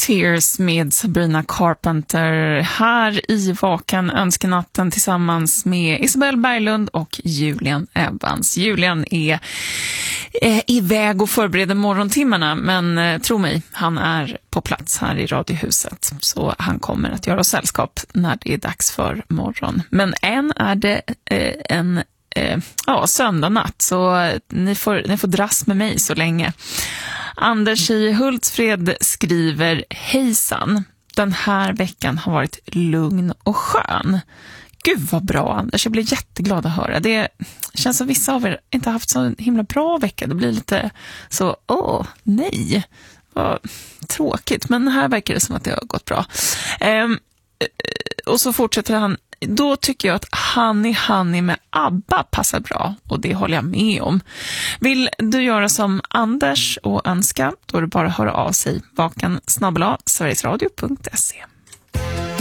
Tears med Sabrina Carpenter här i Vakan önskenatten tillsammans med Isabel Berglund och Julian Evans. Julian är iväg och förbereder morgontimmarna, men tro mig, han är på plats här i Radiohuset, så han kommer att göra oss sällskap när det är dags för morgon. Men än är det söndag natt, så ni får dras med mig så länge. Anders i Hultsfred skriver: hejsan, den här veckan har varit lugn och skön. Gud vad bra, Anders, jag blir jätteglad att höra. Det känns som vissa av er inte haft så himla bra vecka. Det blir lite så, nej, vad tråkigt. Men här verkar det som att det har gått bra. Och så fortsätter han: då tycker jag att Honey med ABBA passar bra, och det håller jag med om. Vill du göra som Anders och önska, då är det bara att höra av sig. vakan@sverigesradio.se.